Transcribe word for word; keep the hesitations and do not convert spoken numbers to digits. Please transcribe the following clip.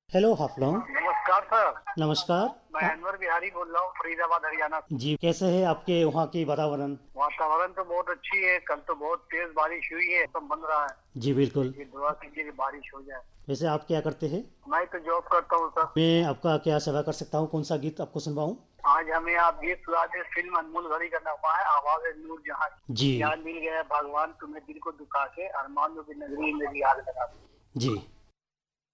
Hello Haflong. नमस्कार sir. नमस्कार। मैं आ, अनवर बिहारी बोल रहा हूँ, फरीदाबाद हरियाणा से। जी, कैसे है आपके वहाँ की वातावरण? वातावरण तो बहुत अच्छी है। कल तो बहुत तेज बारिश हुई है, तो बन रहा है जी बिल्कुल। कि दुआ कीजिए कि बारिश हो जाए। वैसे आप क्या करते हैं? मैं तो जॉब करता हूँ सर। मैं आपका क्या सेवा कर सकता हूँ? कौन सा गीत आपको सुनवाऊँ? आज हमें आप गीत सुना दे। फिल्म अनमोल घड़ी का नगमा है, आवाज है नूर जहाँ की। जी। याद मिल गया भगवान तुम्हें दिल को दुखा के, अरमानों की नगरी मेरी याद लगा। जी।